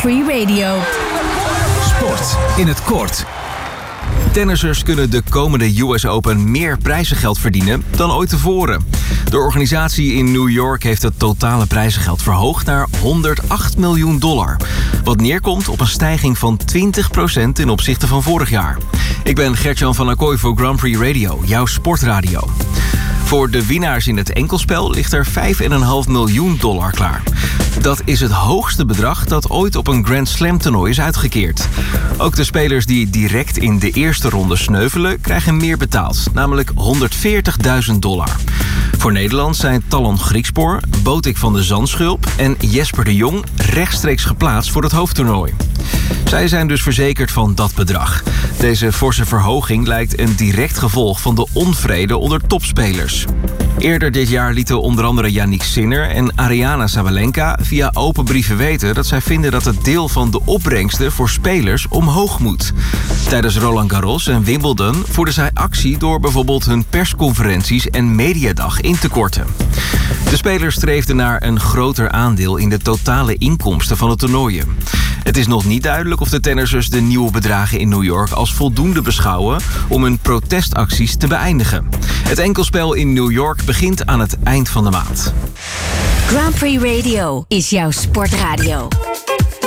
Free Radio. Sport in het kort. Tennissers kunnen de komende US Open meer prijzengeld verdienen dan ooit tevoren. De organisatie in New York heeft het totale prijzengeld verhoogd naar $108 miljoen. Wat neerkomt op een stijging van 20% ten opzichte van vorig jaar. Ik ben Gert-Jan van Acquoy voor Grand Prix Radio, jouw sportradio. Voor de winnaars in het enkelspel ligt er $5,5 miljoen klaar. Dat is het hoogste bedrag dat ooit op een Grand Slam toernooi is uitgekeerd. Ook de spelers die direct in de eerste ronde sneuvelen krijgen meer betaald, namelijk $140.000. Voor Nederland zijn Talon Griekspoor, Botik van de Zandschulp en Jesper de Jong rechtstreeks geplaatst voor het hoofdtoernooi. Zij zijn dus verzekerd van dat bedrag. Deze forse verhoging lijkt een direct gevolg van de onvrede onder topspelers. Eerder dit jaar lieten onder andere Yannick Sinner en Ariana Sabalenka via open brieven weten dat zij vinden dat het deel van de opbrengsten voor spelers omhoog moet. Tijdens Roland Garros en Wimbledon voerden zij actie door bijvoorbeeld hun persconferenties en mediadag in te korten. De spelers streefden naar een groter aandeel in de totale inkomsten van het toernooien. Het is nog niet duidelijk of de tennissers de nieuwe bedragen in New York als voldoende beschouwen om hun protestacties te beëindigen. Het enkelspel in New York begint aan het eind van de maand. Grand Prix Radio is jouw sportradio.